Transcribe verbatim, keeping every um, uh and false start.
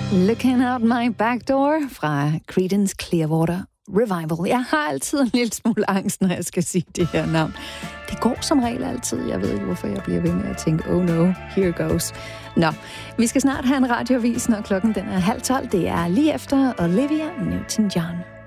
Looking Out My Back Door fra Creedence Clearwater Revival. Jeg har altid en lille smule angst, når jeg skal sige det her navn. Det går som regel altid. Jeg ved ikke, hvorfor jeg bliver ved med at tænke, oh no, here goes. Nå, vi skal snart have en radioavis, når klokken den er halv tolv. Det er lige efter Olivia Newton-John.